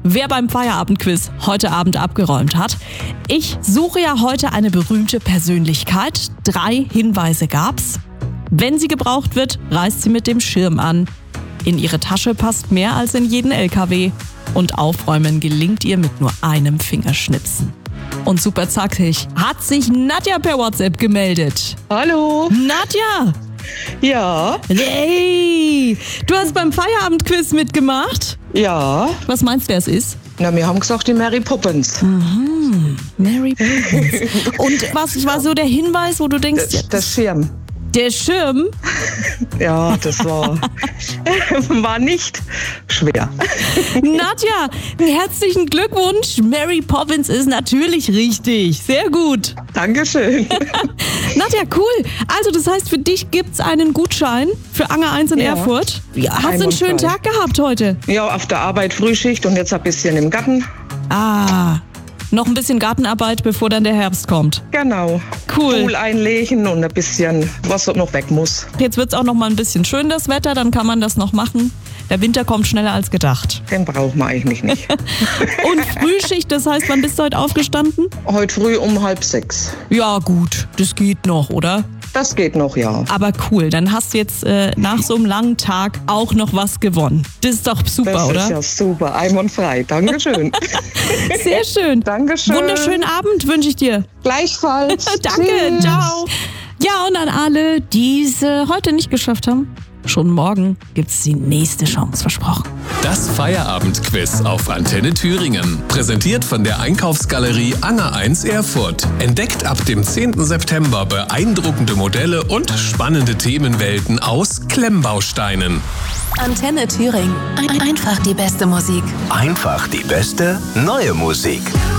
wer beim Feierabendquiz heute Abend abgeräumt hat. Ich suche ja heute eine berühmte Persönlichkeit. 3 Hinweise gab's. Wenn sie gebraucht wird, reist sie mit dem Schirm an. In ihre Tasche passt mehr als in jeden LKW. Und aufräumen gelingt ihr mit nur einem Fingerschnipsen. Und super zackig hat sich Nadja per WhatsApp gemeldet. Hallo. Nadja! Ja. Hey! Du hast beim Feierabendquiz mitgemacht? Ja. Was meinst du, wer es ist? Na, wir haben gesagt, die Mary Poppins. Mary Poppins. Und was war so der Hinweis, wo du denkst... Der Schirm. Der Schirm? Ja, das war nicht schwer. Nadja, herzlichen Glückwunsch. Mary Poppins ist natürlich richtig. Sehr gut. Dankeschön. Nadja, cool. Also das heißt, für dich gibt's einen Gutschein für Anger 1 in Erfurt. Ja, hast du einen schönen Tag gehabt heute? Ja, auf der Arbeit Frühschicht und jetzt ein bisschen im Garten. Noch ein bisschen Gartenarbeit, bevor dann der Herbst kommt. Genau. Cool. Pool einlegen und ein bisschen, was noch weg muss. Jetzt wird's auch noch mal ein bisschen schön, das Wetter, dann kann man das noch machen. Der Winter kommt schneller als gedacht. Den braucht man eigentlich nicht. Und Frühschicht, das heißt, wann bist du heute aufgestanden? Heute früh um 5:30. Ja gut, das geht noch, oder? Das geht noch, ja. Aber cool, dann hast du jetzt nach so einem langen Tag auch noch was gewonnen. Das ist doch super, das oder? Das ist ja super, einwandfrei. Dankeschön. Sehr schön. Dankeschön. Wunderschönen Abend wünsche ich dir. Gleichfalls. Danke, Tschüss. ciao. Ja, und an alle, die es heute nicht geschafft haben, schon morgen gibt's die nächste Chance, versprochen. Das Feierabendquiz auf Antenne Thüringen. Präsentiert von der Einkaufsgalerie Anger 1 Erfurt. Entdeckt ab dem 10. September beeindruckende Modelle und spannende Themenwelten aus Klemmbausteinen. Antenne Thüringen. Einfach die beste Musik. Einfach die beste neue Musik.